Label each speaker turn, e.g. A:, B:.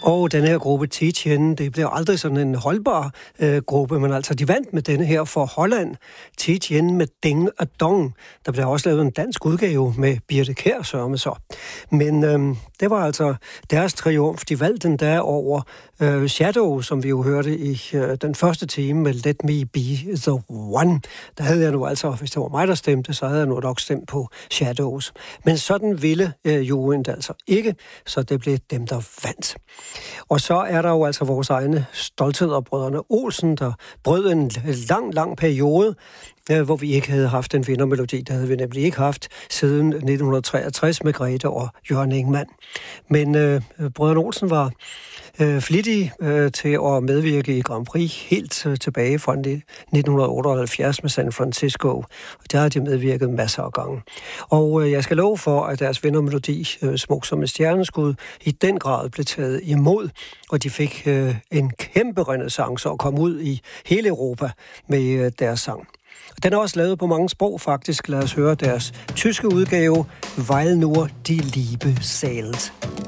A: Og den her gruppe Tietjen, det blev aldrig sådan en holdbar gruppe, men altså de vandt med denne her for Holland. Tietjen med Ding og Dong. Der blev også lavet en dansk udgave med Birthe Kjær, sørme så. Men det var altså deres triumf. De valgte den der over Shadow, som vi jo hørte i den første time med Let Me Be The One. Der havde jeg nu altså, hvis det var mig, der stemte, så havde jeg nu nok stemt på Shadows. Men sådan ville juryen altså ikke, så det blev dem, der vandt. Og så er der jo altså vores egne stoltheder, brødrene Olsen, der brød en lang periode, hvor vi ikke havde haft en vindermelodi. Det havde vi nemlig ikke haft siden 1963 med Grete og Jørgen Ingmann. Men brødrene Olsen var flittige til at medvirke i Grand Prix helt tilbage fra 1978 med San Francisco. Og der har de medvirket masser af gange. Og jeg skal love for, at deres vindermelodi, Smuk som et stjerneskud, i den grad blev taget imod. Og de fik en kæmpe renæssance og kom ud i hele Europa med deres sang. Den er også lavet på mange sprog, faktisk. Lad os høre deres tyske udgave, Weil nur die Liebe zählt.